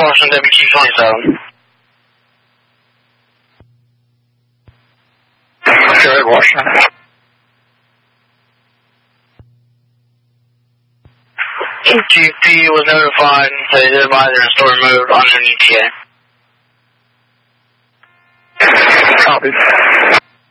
Washington WG27. Good, Washington. GP was notified and said the advisor and store removed on an ETA. Copy.